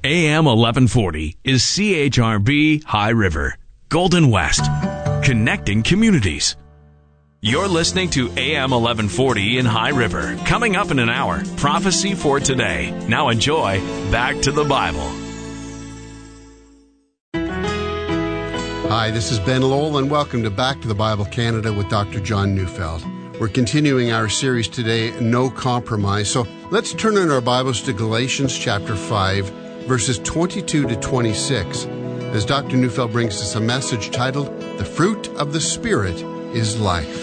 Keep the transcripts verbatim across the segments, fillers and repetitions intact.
A M eleven forty is C H R B High River, Golden West, connecting communities. You're listening to A M eleven forty in High River. Coming up in an hour, Prophecy for Today. Now enjoy Back to the Bible. Hi, this is Ben Lowell, and welcome to Back to the Bible Canada with Doctor John Neufeld. We're continuing our series today, No Compromise. So let's turn in our Bibles to Galatians chapter five, verses twenty-two to twenty-six, as Doctor Neufeld brings us a message titled, The Fruit of the Spirit is Life.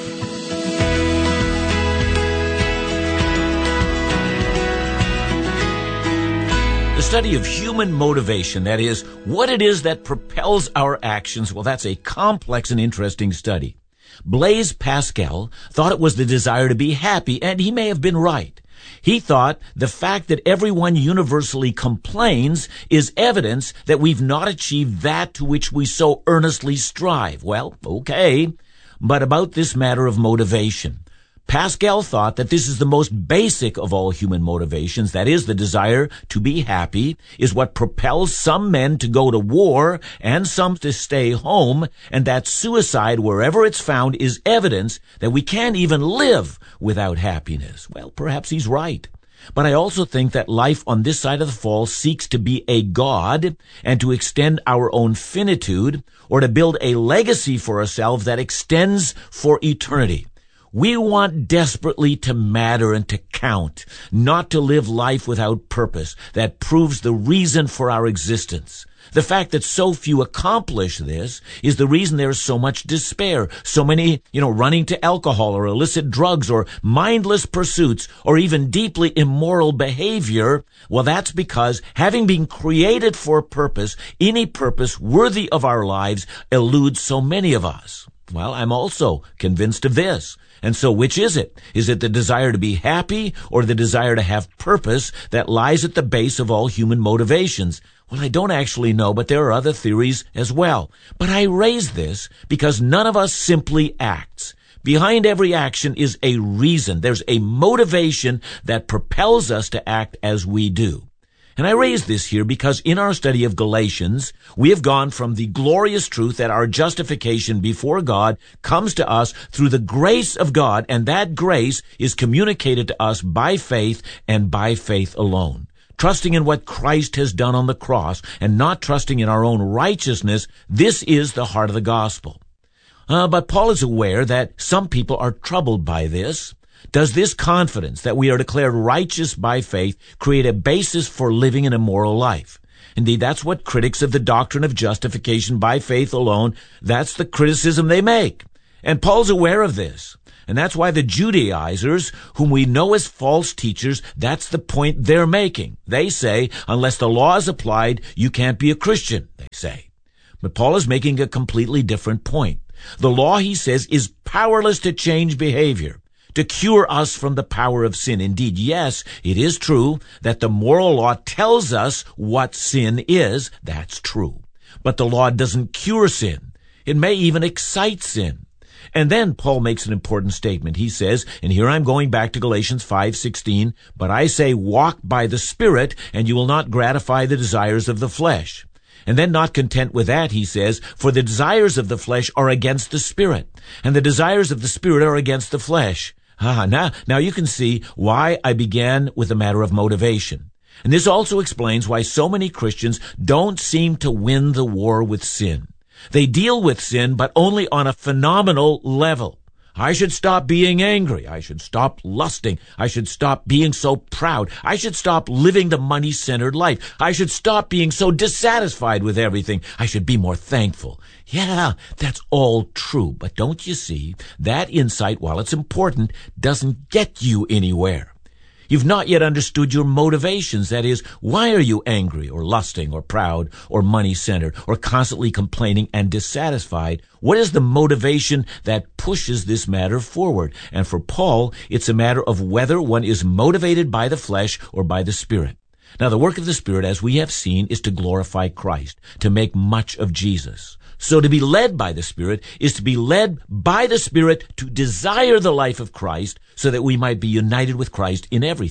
The study of human motivation, that is, what it is that propels our actions, well, that's a complex and interesting study. Blaise Pascal thought it was the desire to be happy, and he may have been right. He thought the fact that everyone universally complains is evidence that we've not achieved that to which we so earnestly strive. Well, okay, but about this matter of motivation. Pascal thought that this is the most basic of all human motivations, that is, the desire to be happy, is what propels some men to go to war and some to stay home, and that suicide, wherever it's found, is evidence that we can't even live without happiness. Well, perhaps he's right. But I also think that life on this side of the fall seeks to be a God and to extend our own finitude, or to build a legacy for ourselves that extends for eternity. We want desperately to matter and to count, not to live life without purpose that proves the reason for our existence. The fact that so few accomplish this is the reason there is so much despair, so many, you know, running to alcohol or illicit drugs or mindless pursuits or even deeply immoral behavior. Well, that's because having been created for a purpose, any purpose worthy of our lives, eludes so many of us. Well, I'm also convinced of this. And so which is it? Is it the desire to be happy or the desire to have purpose that lies at the base of all human motivations? Well, I don't actually know, but there are other theories as well. But I raise this because none of us simply acts. Behind every action is a reason. There's a motivation that propels us to act as we do. And I raise this here because in our study of Galatians, we have gone from the glorious truth that our justification before God comes to us through the grace of God, and that grace is communicated to us by faith and by faith alone. Trusting in what Christ has done on the cross and not trusting in our own righteousness, this is the heart of the gospel. Uh, but Paul is aware that some people are troubled by this. Does this confidence that we are declared righteous by faith create a basis for living an immoral life? Indeed, that's what critics of the doctrine of justification by faith alone, that's the criticism they make. And Paul's aware of this. And that's why the Judaizers, whom we know as false teachers, that's the point they're making. They say, unless the law is applied, you can't be a Christian, they say. But Paul is making a completely different point. The law, he says, is powerless to change behavior, to cure us from the power of sin. Indeed, yes, it is true that the moral law tells us what sin is. That's true. But the law doesn't cure sin. It may even excite sin. And then Paul makes an important statement. He says, and here I'm going back to Galatians five sixteen, but I say walk by the Spirit, and you will not gratify the desires of the flesh. And then not content with that, he says, for the desires of the flesh are against the Spirit, and the desires of the Spirit are against the flesh. Ah, now, now you can see why I began with the matter of motivation. And this also explains why so many Christians don't seem to win the war with sin. They deal with sin, but only on a phenomenal level. I should stop being angry. I should stop lusting. I should stop being so proud. I should stop living the money-centered life. I should stop being so dissatisfied with everything. I should be more thankful. Yeah, that's all true. But don't you see, that insight, while it's important, doesn't get you anywhere. You've not yet understood your motivations. That is, why are you angry or lusting or proud or money-centered or constantly complaining and dissatisfied? What is the motivation that pushes this matter forward? And for Paul, it's a matter of whether one is motivated by the flesh or by the Spirit. Now, the work of the Spirit, as we have seen, is to glorify Christ, to make much of Jesus. So to be led by the Spirit is to be led by the Spirit to desire the life of Christ so that we might be united with Christ in everything.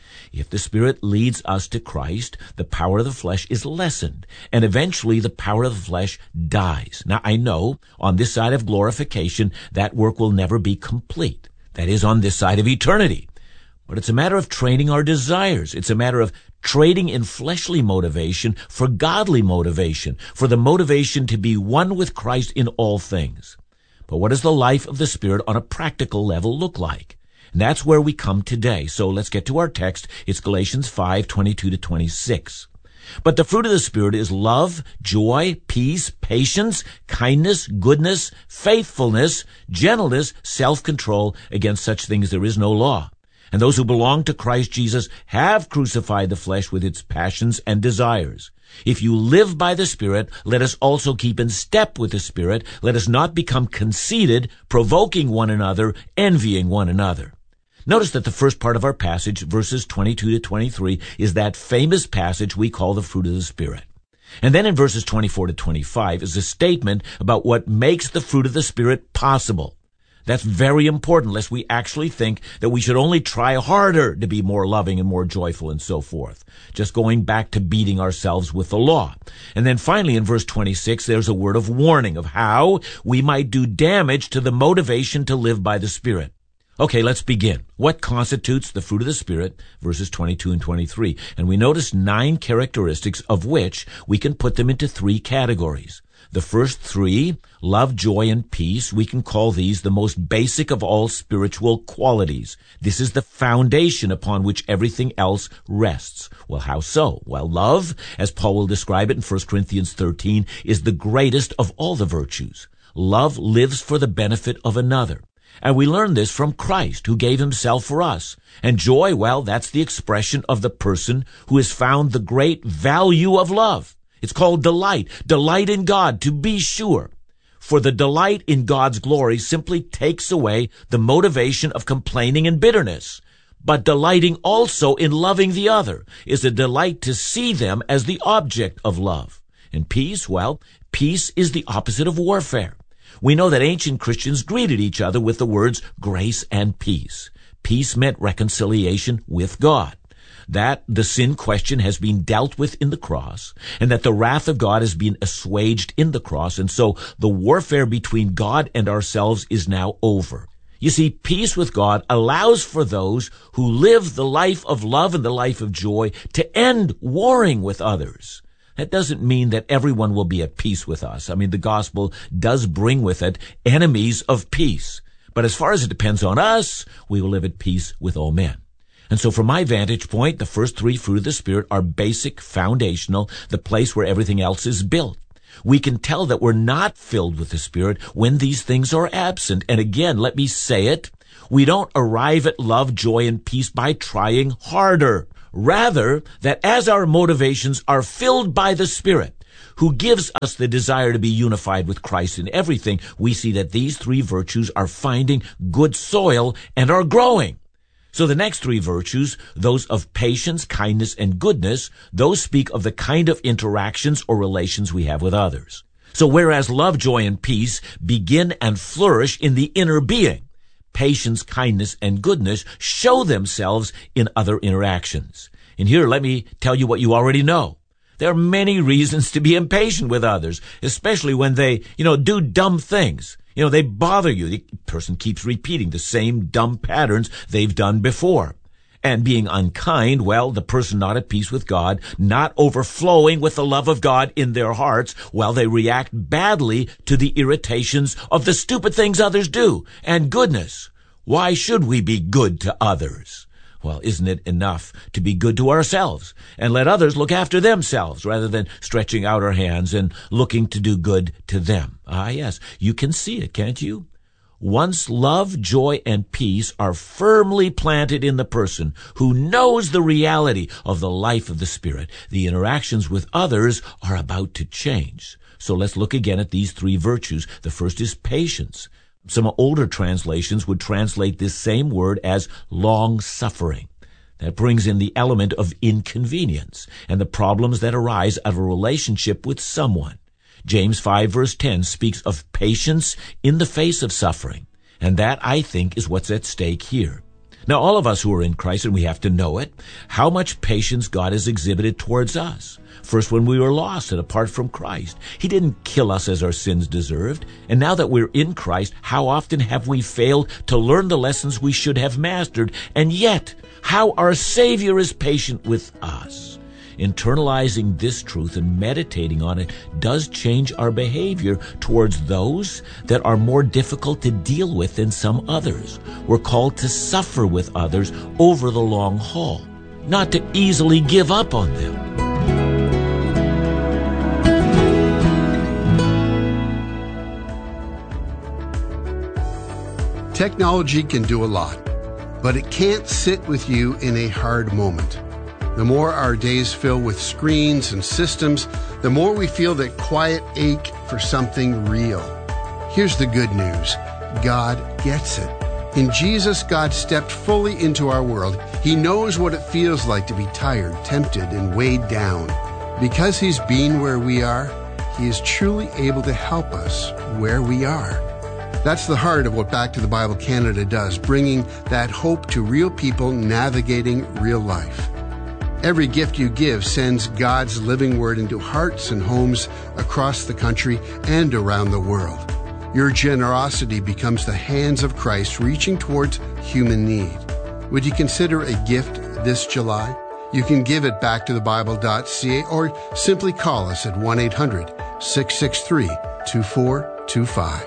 If the Spirit leads us to Christ, the power of the flesh is lessened, and eventually the power of the flesh dies. Now, I know on this side of glorification, that work will never be complete. That is, on this side of eternity. But it's a matter of training our desires. It's a matter of trading in fleshly motivation for godly motivation, for the motivation to be one with Christ in all things. But what does the life of the Spirit on a practical level look like? And that's where we come today. So let's get to our text. It's Galatians five, twenty-two to twenty-six. But the fruit of the Spirit is love, joy, peace, patience, kindness, goodness, faithfulness, gentleness, self-control. Against such things there is no law. And those who belong to Christ Jesus have crucified the flesh with its passions and desires. If you live by the Spirit, let us also keep in step with the Spirit. Let us not become conceited, provoking one another, envying one another. Notice that the first part of our passage, verses twenty-two to twenty-three, is that famous passage we call the fruit of the Spirit. And then in verses twenty-four to twenty-five is a statement about what makes the fruit of the Spirit possible. That's very important, lest we actually think that we should only try harder to be more loving and more joyful and so forth. Just going back to beating ourselves with the law. And then finally in verse twenty-six, there's a word of warning of how we might do damage to the motivation to live by the Spirit. Okay, let's begin. What constitutes the fruit of the Spirit? Verses twenty-two and twenty-three. And we notice nine characteristics of which we can put them into three categories. The first three, love, joy, and peace, we can call these the most basic of all spiritual qualities. This is the foundation upon which everything else rests. Well, how so? Well, love, as Paul will describe it in First Corinthians thirteen, is the greatest of all the virtues. Love lives for the benefit of another. And we learn this from Christ, who gave himself for us. And joy, well, that's the expression of the person who has found the great value of love. It's called delight. Delight in God, to be sure. For the delight in God's glory simply takes away the motivation of complaining and bitterness. But delighting also in loving the other is a delight to see them as the object of love. And peace, well, peace is the opposite of warfare. We know that ancient Christians greeted each other with the words grace and peace. Peace meant reconciliation with God. That the sin question has been dealt with in the cross, and that the wrath of God has been assuaged in the cross, and so the warfare between God and ourselves is now over. You see, peace with God allows for those who live the life of love and the life of joy to end warring with others. That doesn't mean that everyone will be at peace with us. I mean, the gospel does bring with it enemies of peace. But as far as it depends on us, we will live at peace with all men. And so from my vantage point, the first three fruit of the Spirit are basic, foundational, the place where everything else is built. We can tell that we're not filled with the Spirit when these things are absent. And again, let me say it, we don't arrive at love, joy, and peace by trying harder. Rather, that as our motivations are filled by the Spirit, who gives us the desire to be unified with Christ in everything, we see that these three virtues are finding good soil and are growing. So the next three virtues, those of patience, kindness, and goodness, those speak of the kind of interactions or relations we have with others. So whereas love, joy, and peace begin and flourish in the inner being, patience, kindness, and goodness show themselves in other interactions. And here, let me tell you what you already know. There are many reasons to be impatient with others, especially when they, you know, do dumb things. You know, they bother you. The person keeps repeating the same dumb patterns they've done before. And being unkind, well, the person not at peace with God, not overflowing with the love of God in their hearts, while they react badly to the irritations of the stupid things others do. And goodness, why should we be good to others? Well, isn't it enough to be good to ourselves and let others look after themselves rather than stretching out our hands and looking to do good to them? Ah, yes, you can see it, can't you? Once love, joy, and peace are firmly planted in the person who knows the reality of the life of the Spirit, the interactions with others are about to change. So let's look again at these three virtues. The first is patience. Some older translations would translate this same word as long-suffering. That brings in the element of inconvenience and the problems that arise out of a relationship with someone. James five verse ten speaks of patience in the face of suffering, and that, I think, is what's at stake here. Now, all of us who are in Christ, and we have to know it, how much patience God has exhibited towards us. First, when we were lost and apart from Christ, He didn't kill us as our sins deserved. And now that we're in Christ, how often have we failed to learn the lessons we should have mastered? And yet, how our Savior is patient with us. Internalizing this truth and meditating on it does change our behavior towards those that are more difficult to deal with than some others. We're called to suffer with others over the long haul, not to easily give up on them. Technology can do a lot, but it can't sit with you in a hard moment. The more our days fill with screens and systems, the more we feel that quiet ache for something real. Here's the good news. God gets it. In Jesus, God stepped fully into our world. He knows what it feels like to be tired, tempted, and weighed down. Because He's been where we are, He is truly able to help us where we are. That's the heart of what Back to the Bible Canada does, bringing that hope to real people navigating real life. Every gift you give sends God's living word into hearts and homes across the country and around the world. Your generosity becomes the hands of Christ reaching towards human need. Would you consider a gift this July? You can give at back to the bible dot c a or simply call us at one eight hundred, six six three, two four two five.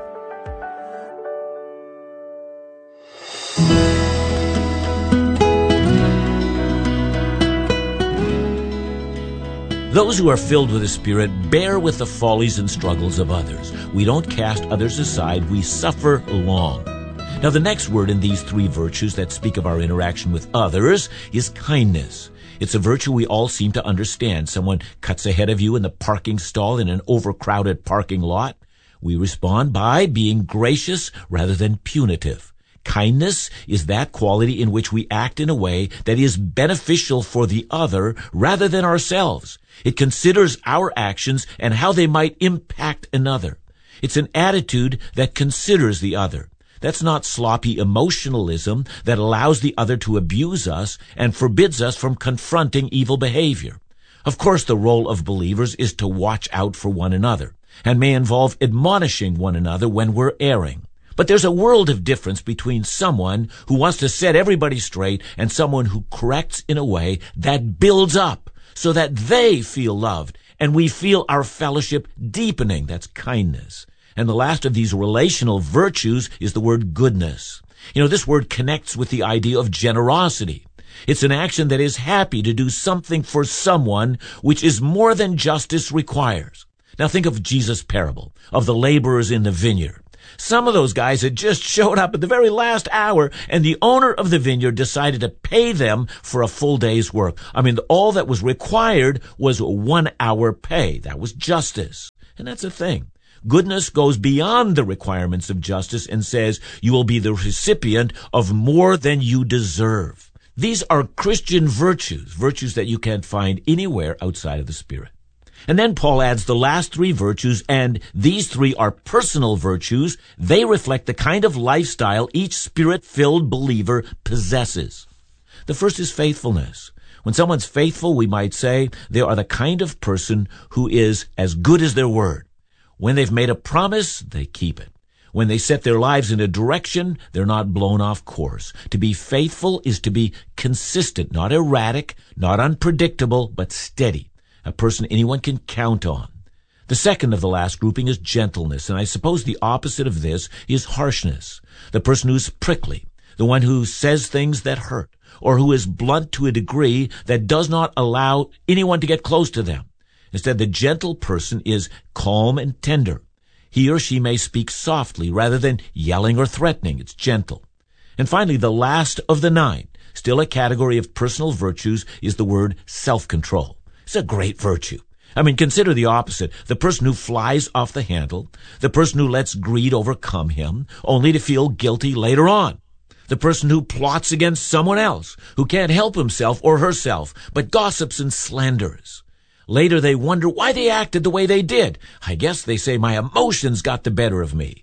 Those who are filled with the Spirit bear with the follies and struggles of others. We don't cast others aside. We suffer long. Now, the next word in these three virtues that speak of our interaction with others is kindness. It's a virtue we all seem to understand. Someone cuts ahead of you in the parking stall in an overcrowded parking lot. We respond by being gracious rather than punitive. Kindness is that quality in which we act in a way that is beneficial for the other rather than ourselves. It considers our actions and how they might impact another. It's an attitude that considers the other. That's not sloppy emotionalism that allows the other to abuse us and forbids us from confronting evil behavior. Of course, the role of believers is to watch out for one another and may involve admonishing one another when we're erring. But there's a world of difference between someone who wants to set everybody straight and someone who corrects in a way that builds up so that they feel loved and we feel our fellowship deepening. That's kindness. And the last of these relational virtues is the word goodness. You know, this word connects with the idea of generosity. It's an action that is happy to do something for someone which is more than justice requires. Now think of Jesus' parable of the laborers in the vineyard. Some of those guys had just showed up at the very last hour, and the owner of the vineyard decided to pay them for a full day's work. I mean, all that was required was one hour pay. That was justice. And that's the thing. Goodness goes beyond the requirements of justice and says you will be the recipient of more than you deserve. These are Christian virtues, virtues that you can't find anywhere outside of the Spirit. And then Paul adds the last three virtues, and these three are personal virtues. They reflect the kind of lifestyle each Spirit-filled believer possesses. The first is faithfulness. When someone's faithful, we might say they are the kind of person who is as good as their word. When they've made a promise, they keep it. When they set their lives in a direction, they're not blown off course. To be faithful is to be consistent, not erratic, not unpredictable, but steady. A person anyone can count on. The second of the last grouping is gentleness, and I suppose the opposite of this is harshness. The person who's prickly, the one who says things that hurt, or who is blunt to a degree that does not allow anyone to get close to them. Instead, the gentle person is calm and tender. He or she may speak softly rather than yelling or threatening. It's gentle. And finally, the last of the nine, still a category of personal virtues, is the word self-control. It's a great virtue. I mean, consider the opposite. The person who flies off the handle, the person who lets greed overcome him, only to feel guilty later on. The person who plots against someone else, who can't help himself or herself, but gossips and slanders. Later they wonder why they acted the way they did. I guess they say my emotions got the better of me.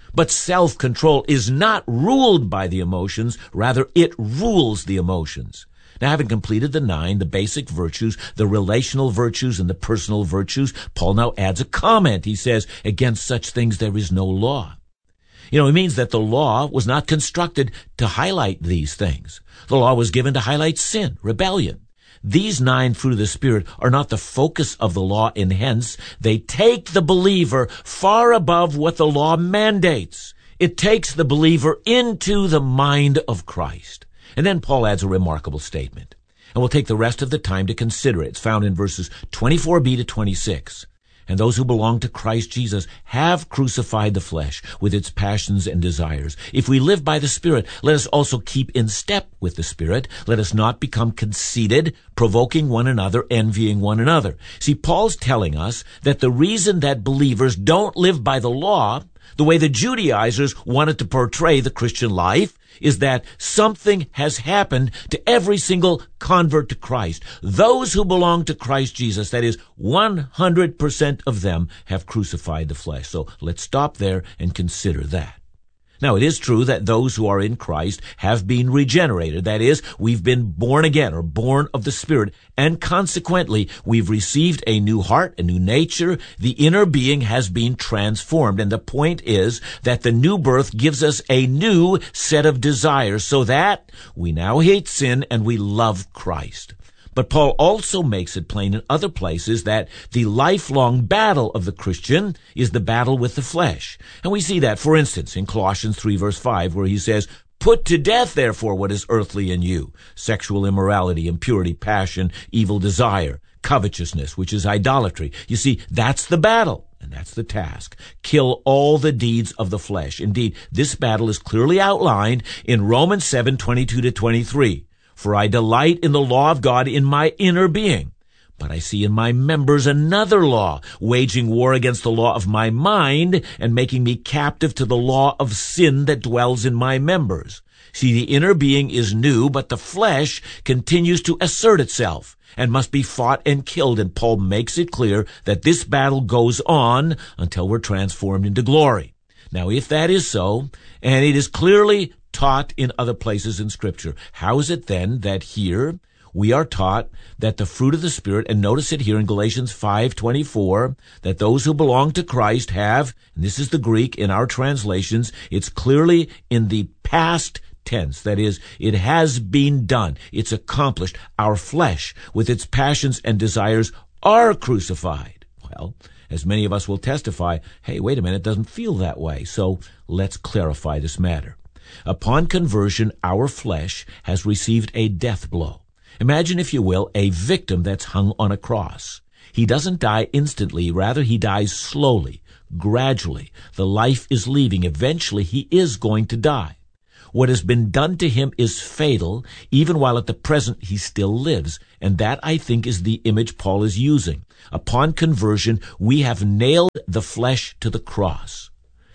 But self-control is not ruled by the emotions. Rather, it rules the emotions. Now, having completed the nine, the basic virtues, the relational virtues, and the personal virtues, Paul now adds a comment. He says, against such things there is no law. You know, it means that the law was not constructed to highlight these things. The law was given to highlight sin, rebellion. These nine fruit of the Spirit are not the focus of the law, and hence they take the believer far above what the law mandates. It takes the believer into the mind of Christ. And then Paul adds a remarkable statement. And we'll take the rest of the time to consider it. It's found in verses twenty-four b to twenty-six. And those who belong to Christ Jesus have crucified the flesh with its passions and desires. If we live by the Spirit, let us also keep in step with the Spirit. Let us not become conceited, provoking one another, envying one another. See, Paul's telling us that the reason that believers don't live by the law, the way the Judaizers wanted to portray the Christian life, is that something has happened to every single convert to Christ. Those who belong to Christ Jesus, that is, one hundred percent of them have crucified the flesh. So let's stop there and consider that. Now, it is true that those who are in Christ have been regenerated. That is, we've been born again, or born of the Spirit, and consequently, we've received a new heart, a new nature. The inner being has been transformed. And the point is that the new birth gives us a new set of desires, so that we now hate sin and we love Christ. But Paul also makes it plain in other places that the lifelong battle of the Christian is the battle with the flesh. And we see that, for instance, in Colossians three, verse five, where he says, "Put to death, therefore, what is earthly in you, sexual immorality, impurity, passion, evil desire, covetousness," which is idolatry. You see, that's the battle. And that's the task. Kill all the deeds of the flesh. Indeed, this battle is clearly outlined in Romans seven, twenty-two to twenty-three. "For I delight in the law of God in my inner being. But I see in my members another law, waging war against the law of my mind and making me captive to the law of sin that dwells in my members." See, the inner being is new, but the flesh continues to assert itself and must be fought and killed. And Paul makes it clear that this battle goes on until we're transformed into glory. Now, if that is so, and it is clearly taught in other places in Scripture, how is it then that here we are taught that the fruit of the Spirit, and notice it here in Galatians five twenty-four, that those who belong to Christ have, and this is the Greek in our translations, it's clearly in the past tense. That is, it has been done. It's accomplished. Our flesh, with its passions and desires, are crucified. Well, as many of us will testify, hey, wait a minute, it doesn't feel that way. So let's clarify this matter. Upon conversion, our flesh has received a death blow. Imagine, if you will, a victim that's hung on a cross. He doesn't die instantly. Rather, he dies slowly, gradually. The life is leaving. Eventually, he is going to die. What has been done to him is fatal, even while at the present he still lives. And that, I think, is the image Paul is using. Upon conversion, we have nailed the flesh to the cross.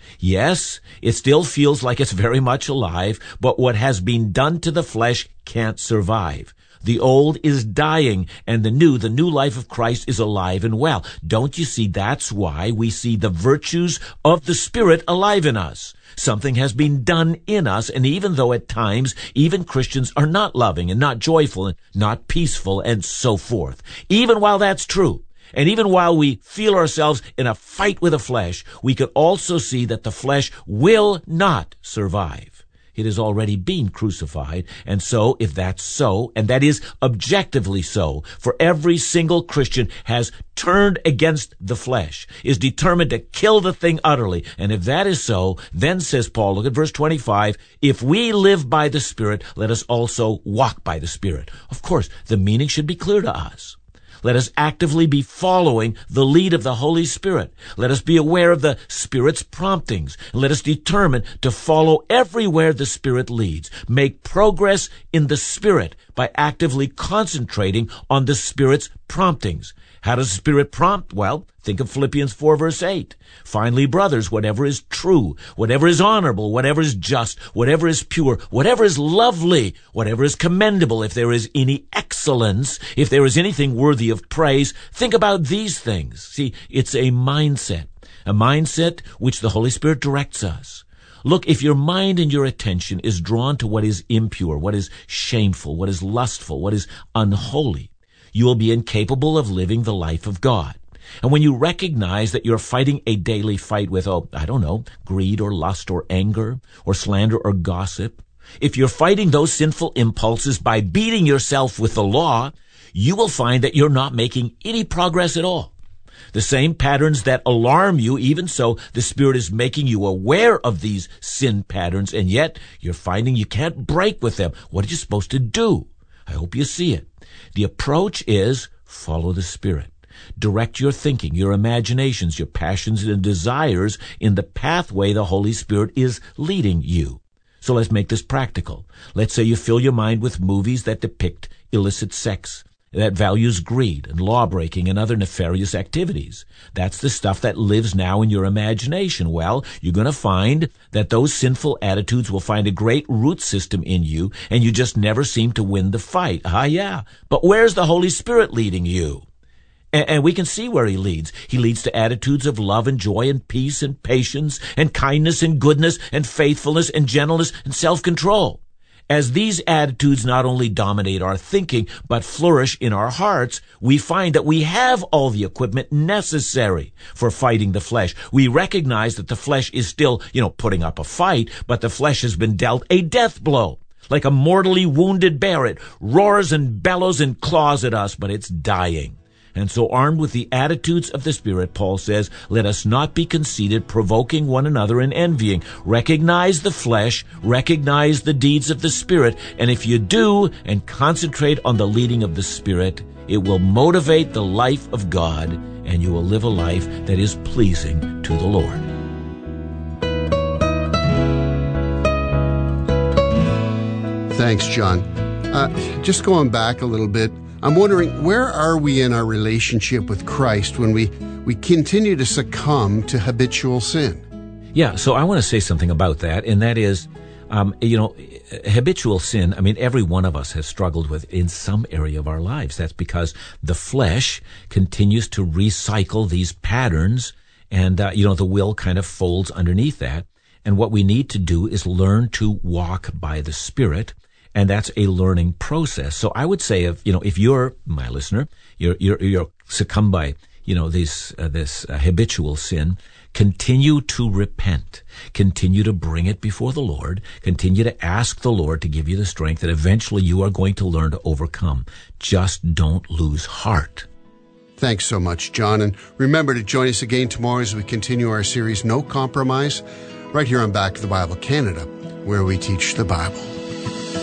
Yes, it still feels like it's very much alive, but what has been done to the flesh can't survive. The old is dying, and the new, the new life of Christ is alive and well. Don't you see? That's why we see the virtues of the Spirit alive in us. Something has been done in us, and even though at times even Christians are not loving and not joyful and not peaceful and so forth, even while that's true, and even while we feel ourselves in a fight with the flesh, we can also see that the flesh will not survive. It has already been crucified. And so, if that's so, and that is objectively so, for every single Christian has turned against the flesh, is determined to kill the thing utterly. And if that is so, then, says Paul, look at verse twenty-five, if we live by the Spirit, let us also walk by the Spirit. Of course, the meaning should be clear to us. Let us actively be following the lead of the Holy Spirit. Let us be aware of the Spirit's promptings. And let us determine to follow everywhere the Spirit leads. Make progress in the Spirit by actively concentrating on the Spirit's promptings. How does the Spirit prompt? Well, think of Philippians four, verse eight. Finally, brothers, whatever is true, whatever is honorable, whatever is just, whatever is pure, whatever is lovely, whatever is commendable, if there is any excellence, if there is anything worthy of praise, think about these things. See, it's a mindset, a mindset which the Holy Spirit directs us. Look, if your mind and your attention is drawn to what is impure, what is shameful, what is lustful, what is unholy, you will be incapable of living the life of God. And when you recognize that you're fighting a daily fight with, oh, I don't know, greed or lust or anger or slander or gossip, if you're fighting those sinful impulses by beating yourself with the law, you will find that you're not making any progress at all. The same patterns that alarm you, even so, the Spirit is making you aware of these sin patterns, and yet you're finding you can't break with them. What are you supposed to do? I hope you see it. The approach is follow the Spirit. Direct your thinking, your imaginations, your passions and desires in the pathway the Holy Spirit is leading you. So let's make this practical. Let's say you fill your mind with movies that depict illicit sex, that values greed and law-breaking and other nefarious activities. That's the stuff that lives now in your imagination. Well, you're going to find that those sinful attitudes will find a great root system in you, and you just never seem to win the fight. Ah, yeah. But where's the Holy Spirit leading you? And, and we can see where he leads. He leads to attitudes of love and joy and peace and patience and kindness and goodness and faithfulness and gentleness and self-control. As these attitudes not only dominate our thinking, but flourish in our hearts, we find that we have all the equipment necessary for fighting the flesh. We recognize that the flesh is still, you know, putting up a fight, but the flesh has been dealt a death blow. Like a mortally wounded bear, it roars and bellows and claws at us, but it's dying. And so armed with the attitudes of the Spirit, Paul says, let us not be conceited, provoking one another and envying. Recognize the flesh, recognize the deeds of the Spirit, and if you do and concentrate on the leading of the Spirit, it will motivate the life of God, and you will live a life that is pleasing to the Lord. Thanks, John. Uh, just going back a little bit, I'm wondering, where are we in our relationship with Christ when we, we continue to succumb to habitual sin? Yeah, so I want to say something about that, and that is, um, you know, habitual sin, I mean, every one of us has struggled with in some area of our lives. That's because the flesh continues to recycle these patterns, and, uh, you know, the will kind of folds underneath that. And what we need to do is learn to walk by the Spirit. And that's a learning process. So I would say, if you know, if you're my listener, you're you're, you're succumbed by you know this uh, this uh, habitual sin, continue to repent, continue to bring it before the Lord, continue to ask the Lord to give you the strength that eventually you are going to learn to overcome. Just don't lose heart. Thanks so much, John. And remember to join us again tomorrow as we continue our series, No Compromise, right here on Back to the Bible Canada, where we teach the Bible.